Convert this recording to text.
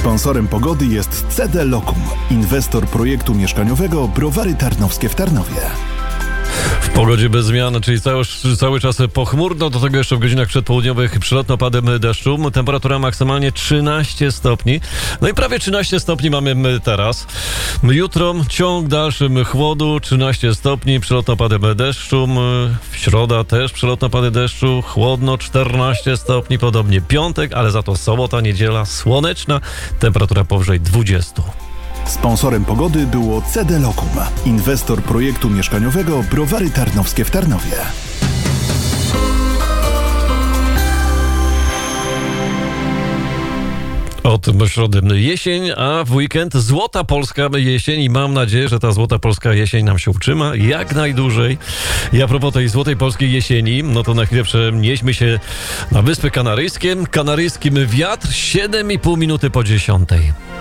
Sponsorem pogody jest CD Lokum, inwestor projektu mieszkaniowego Browary Tarnowskie w Tarnowie. W pogodzie bez zmian, czyli cały czas pochmurno, do tego jeszcze w godzinach przedpołudniowych przelotne opady deszczu. Temperatura maksymalnie 13 stopni. No i prawie 13 stopni mamy teraz. Jutro ciąg dalszy chłodu, 13 stopni, przelotne opady deszczu. W środa też przelotne opady deszczu, chłodno, 14 stopni, podobnie piątek, ale za to sobota, niedziela słoneczna, temperatura powyżej 20. Sponsorem pogody było CD Lokum, inwestor projektu mieszkaniowego Browary Tarnowskie w Tarnowie. Od środy jesień, a w weekend złota polska jesień i mam nadzieję, że ta złota polska jesień nam się utrzyma jak najdłużej. I a propos tej złotej polskiej jesieni, no to na chwilę przenieśmy się na Wyspy Kanaryjskie. Kanaryjskim wiatr 7,5 minuty po 10.